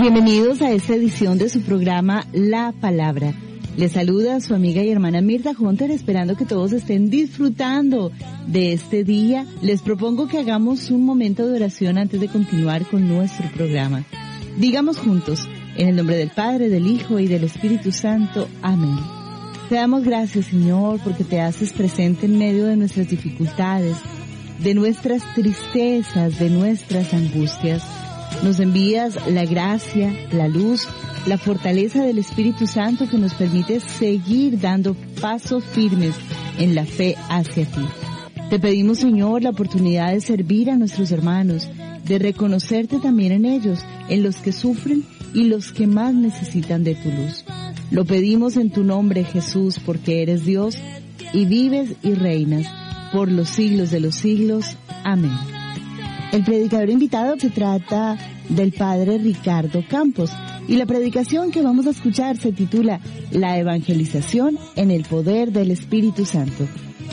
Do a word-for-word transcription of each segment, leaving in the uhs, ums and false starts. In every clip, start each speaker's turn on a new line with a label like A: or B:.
A: Bienvenidos a esta edición de su programa La Palabra. Les saluda su amiga y hermana Mirta Hunter, esperando que todos estén disfrutando de este día. Les propongo que hagamos un momento de oración antes de continuar con nuestro programa. Digamos juntos, en el nombre del Padre, del Hijo y del Espíritu Santo. Amén. Te damos gracias, Señor, porque te haces presente en medio de nuestras dificultades, de nuestras tristezas, de nuestras angustias. Nos envías la gracia, la luz, la fortaleza del Espíritu Santo que nos permite seguir dando pasos firmes en la fe hacia ti. Te pedimos, Señor, la oportunidad de servir a nuestros hermanos, de reconocerte también en ellos, en los que sufren y los que más necesitan de tu luz. Lo pedimos en tu nombre, Jesús, porque eres Dios y vives y reinas por los siglos de los siglos. Amén. El predicador invitado se trata del padre Ricardo Campos y la predicación que vamos a escuchar se titula La evangelización en el poder del Espíritu Santo.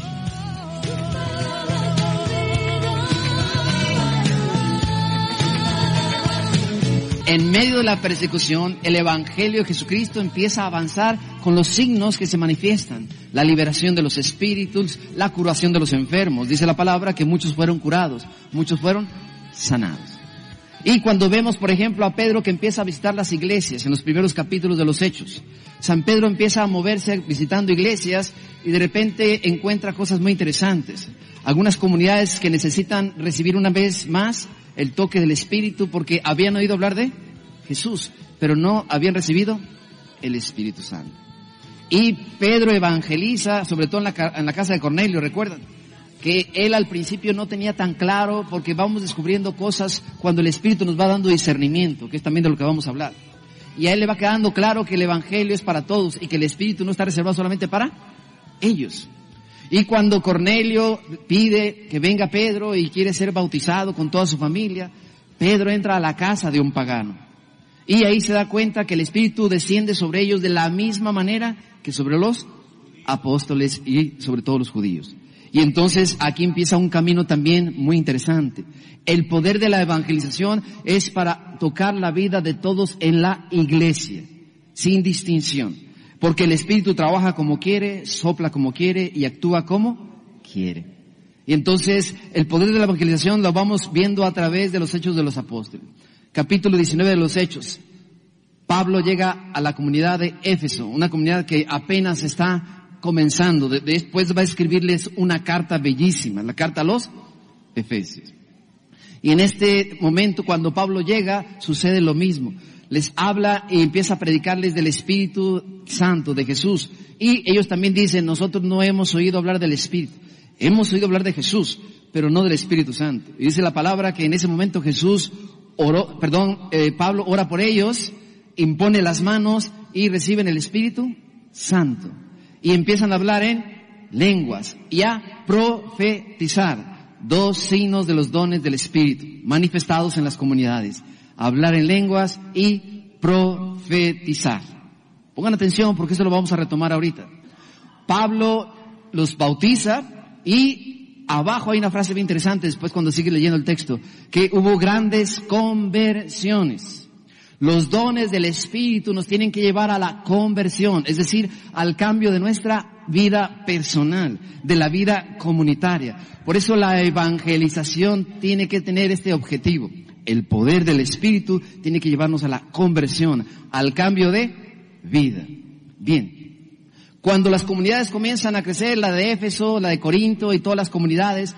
B: En medio de la persecución, el Evangelio de Jesucristo empieza a avanzar con los signos que se manifiestan. La liberación de los espíritus, la curación de los enfermos. Dice la palabra que muchos fueron curados, muchos fueron sanados. Y cuando vemos, por ejemplo, a Pedro que empieza a visitar las iglesias en los primeros capítulos de los Hechos. San Pedro empieza a moverse visitando iglesias y de repente encuentra cosas muy interesantes. Algunas comunidades que necesitan recibir una vez más el toque del Espíritu porque habían oído hablar de Jesús, pero no habían recibido el Espíritu Santo. Y Pedro evangeliza, sobre todo en la, en la casa de Cornelio, recuerdan, que él al principio no tenía tan claro porque vamos descubriendo cosas cuando el Espíritu nos va dando discernimiento, que es también de lo que vamos a hablar. Y a él le va quedando claro que el Evangelio es para todos y que el Espíritu no está reservado solamente para ellos. Y cuando Cornelio pide que venga Pedro y quiere ser bautizado con toda su familia, Pedro entra a la casa de un pagano. Y ahí se da cuenta que el Espíritu desciende sobre ellos de la misma manera que sobre los apóstoles y sobre todo los judíos. Y entonces aquí empieza un camino también muy interesante. El poder de la evangelización es para tocar la vida de todos en la iglesia, sin distinción. Porque el Espíritu trabaja como quiere, sopla como quiere y actúa como quiere. Y entonces el poder de la evangelización lo vamos viendo a través de los Hechos de los Apóstoles. Capítulo diecinueve de los Hechos. Pablo llega a la comunidad de Éfeso, una comunidad que apenas está comenzando. Después va a escribirles una carta bellísima, la carta a los Efesios. Y en este momento, cuando Pablo llega, sucede lo mismo. Les habla y empieza a predicarles del Espíritu Santo, de Jesús. Y ellos también dicen, nosotros no hemos oído hablar del Espíritu. Hemos oído hablar de Jesús, pero no del Espíritu Santo. Y dice la palabra que en ese momento Jesús oró, perdón, eh, Pablo ora por ellos, impone las manos y reciben el Espíritu Santo. Y empiezan a hablar en lenguas y a profetizar. Dos signos de los dones del Espíritu manifestados en las comunidades. Hablar en lenguas y profetizar. Pongan atención porque eso lo vamos a retomar ahorita. Pablo los bautiza y abajo hay una frase bien interesante después cuando sigue leyendo el texto, que hubo grandes conversiones. Los dones del Espíritu nos tienen que llevar a la conversión, es decir, al cambio de nuestra vida personal, de la vida comunitaria. Por eso la evangelización tiene que tener este objetivo. El poder del Espíritu tiene que llevarnos a la conversión, al cambio de vida. Bien, cuando las comunidades comienzan a crecer, la de Éfeso, la de Corinto y todas las comunidades,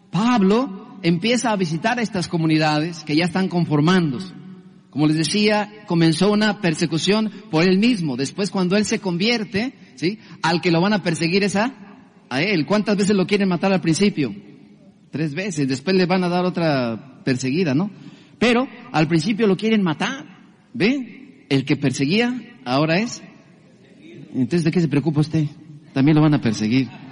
B: Pablo empieza a visitar estas comunidades que ya están conformándose. Como les decía, comenzó una persecución por él mismo. Después, cuando él se convierte, ¿sí?, al que lo van a perseguir es a, a él. ¿Cuántas veces lo quieren matar al principio? Tres veces. Después le van a dar otra perseguida, ¿no? Pero al principio lo quieren matar. ¿Ve? El que perseguía ahora es. Entonces, ¿de qué se preocupa usted? También lo van a perseguir.